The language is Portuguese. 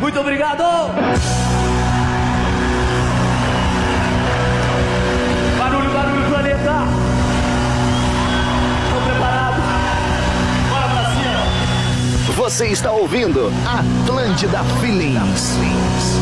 Muito obrigado! Barulho, barulho, planeta! Estão preparados? Bora pra cima! Você está ouvindo Atlântida Feelings.